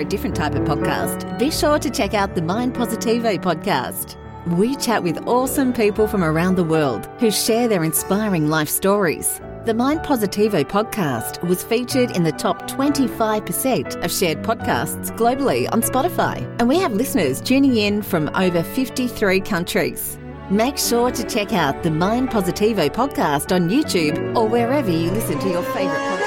different type of podcast, be sure to check out the Mind Positivo podcast. We chat with awesome people from around the world who share their inspiring life stories. The Mind Positivo podcast was featured in the top 25% of shared podcasts globally on Spotify, and we have listeners tuning in from over 53 countries. Make sure to check out the Mind Positivo podcast on YouTube or wherever you listen to your favourite podcast.